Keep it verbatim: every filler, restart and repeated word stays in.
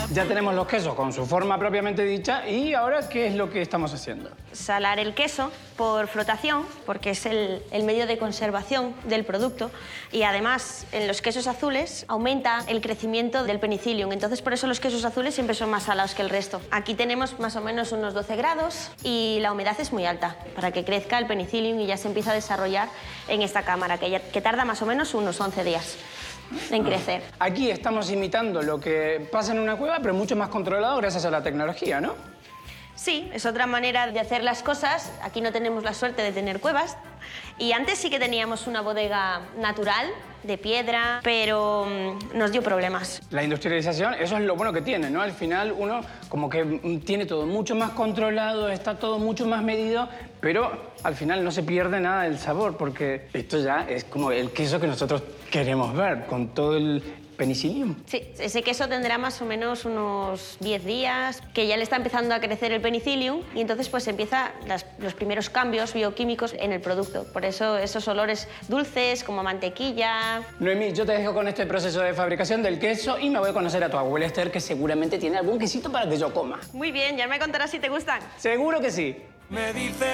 Ya tenemos los quesos con su forma propiamente dicha y ahora, ¿qué es lo que estamos haciendo? Salar el queso por flotación, porque es el, el medio de conservación del producto, y además en los quesos azules aumenta el crecimiento del penicillium, entonces por eso los quesos azules siempre son más salados que el resto. Aquí tenemos más o menos unos doce grados y la humedad es muy alta para que crezca el penicillium y ya se empieza a desarrollar en esta cámara, que, ya, que tarda más o menos unos once días en crecer. Aquí estamos imitando lo que pasa en una cueva, pero mucho más controlado gracias a la tecnología, ¿no? Sí, es otra manera de hacer las cosas. Aquí no tenemos la suerte de tener cuevas. Y antes sí que teníamos una bodega natural, de piedra, pero mmm, nos dio problemas. La industrialización, eso es lo bueno que tiene, ¿no? Al final uno como que tiene todo mucho más controlado, está todo mucho más medido, pero al final no se pierde nada del sabor, porque esto ya es como el queso que nosotros queremos ver, con todo el penicillium. Sí, ese queso tendrá más o menos unos diez días, que ya le está empezando a crecer el penicillium y entonces pues empiezan los primeros cambios bioquímicos en el producto. Por eso esos olores dulces como mantequilla. Noemí, yo te dejo con este proceso de fabricación del queso y me voy a conocer a tu abuela Esther, que seguramente tiene algún quesito para que yo coma. Muy bien, ya me contarás si te gustan. Seguro que sí. Me dice